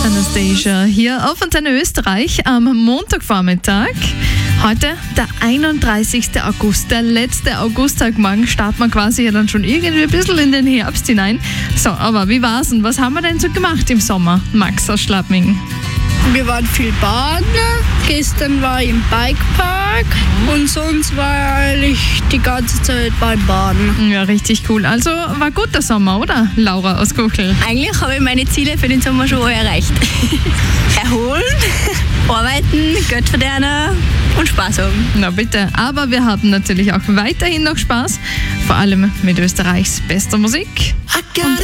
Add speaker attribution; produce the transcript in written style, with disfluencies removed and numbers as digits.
Speaker 1: Anastasia hier auf Antenne Österreich am Montagvormittag. Heute der 31. August, der letzte Augusttag. Morgen starten wir quasi ja dann schon irgendwie ein bisschen in den Herbst hinein. So, aber wie war's denn? Was haben wir denn so gemacht im Sommer, Max aus Schladming?
Speaker 2: Wir waren viel baden. Gestern war ich im Bikepark und sonst war ich eigentlich die ganze Zeit beim Baden.
Speaker 1: Ja, richtig cool. Also war gut der Sommer, oder? Laura aus Kuchel.
Speaker 3: Eigentlich habe ich meine Ziele für den Sommer schon erreicht. Erholen, arbeiten, Geld verdienen und Spaß haben.
Speaker 1: Na bitte. Aber wir haben natürlich auch weiterhin noch Spaß. Vor allem mit Österreichs bester Musik.
Speaker 4: I got